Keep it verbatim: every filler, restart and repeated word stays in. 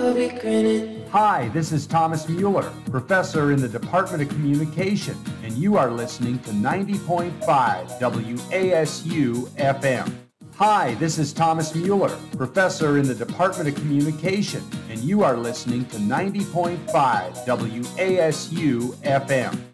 I'll be grinning. Hi, this is Thomas Mueller, professor in the Department of Communication, and you are listening to ninety point five W A S U F M. Hi, this is Thomas Mueller, professor in the Department of Communication, and you are listening to ninety point five W A S U F M.